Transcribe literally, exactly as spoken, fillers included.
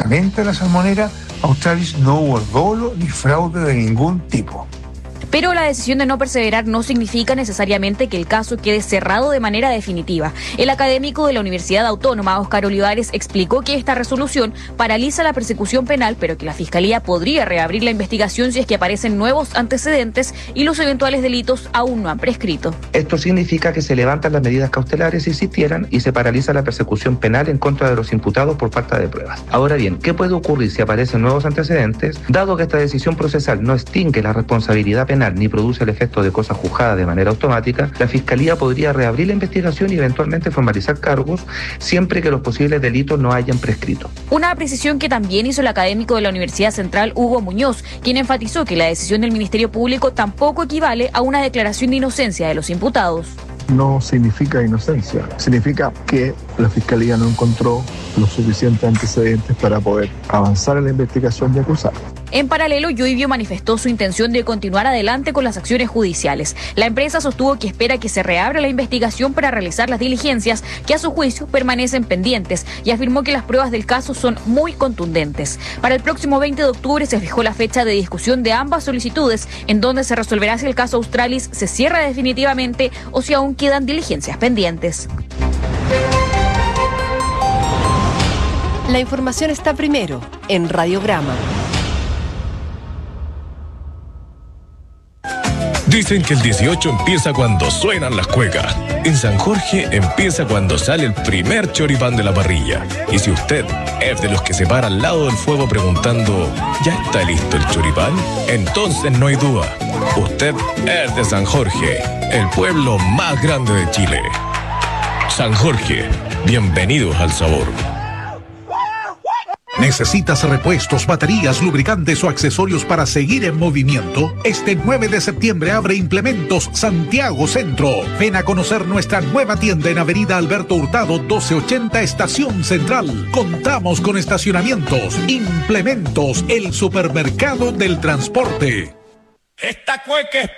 directamente a la Salmonera Australis, no hubo dolo ni fraude de ningún tipo. Pero la decisión de no perseverar no significa necesariamente que el caso quede cerrado de manera definitiva. El académico de la Universidad Autónoma, Óscar Olivares, explicó que esta resolución paraliza la persecución penal, pero que la Fiscalía podría reabrir la investigación si es que aparecen nuevos antecedentes y los eventuales delitos aún no han prescrito. Esto significa que se levantan las medidas cautelares si existieran y se paraliza la persecución penal en contra de los imputados por falta de pruebas. Ahora bien, ¿qué puede ocurrir si aparecen nuevos antecedentes? Dado que esta decisión procesal no extingue la responsabilidad penal ni produce el efecto de cosa juzgada de manera automática, la Fiscalía podría reabrir la investigación y eventualmente formalizar cargos siempre que los posibles delitos no hayan prescrito. Una precisión que también hizo el académico de la Universidad Central, Hugo Muñoz, quien enfatizó que la decisión del Ministerio Público tampoco equivale a una declaración de inocencia de los imputados. No significa inocencia, significa que la Fiscalía no encontró los suficientes antecedentes para poder avanzar en la investigación y acusar. En paralelo, Yoibio manifestó su intención de continuar adelante con las acciones judiciales. La empresa sostuvo que espera que se reabra la investigación para realizar las diligencias que a su juicio permanecen pendientes y afirmó que las pruebas del caso son muy contundentes. Para el próximo veinte de octubre se fijó la fecha de discusión de ambas solicitudes, en donde se resolverá si el caso Australis se cierra definitivamente o si aún quedan diligencias pendientes. La información está primero en Radiograma. Dicen que el dieciocho empieza cuando suenan las cuecas. En San Jorge empieza cuando sale el primer choripán de la parrilla. Y si usted es de los que se para al lado del fuego preguntando ¿ya está listo el choripán? Entonces no hay duda. Usted es de San Jorge, el pueblo más grande de Chile. San Jorge, bienvenidos al sabor. ¿Necesitas repuestos, baterías, lubricantes o accesorios para seguir en movimiento? Este nueve de septiembre abre Implementos Santiago Centro. Ven a conocer nuestra nueva tienda en Avenida Alberto Hurtado doce ochenta, Estación Central. Contamos con estacionamientos. Implementos, el supermercado del transporte. Esta cueca es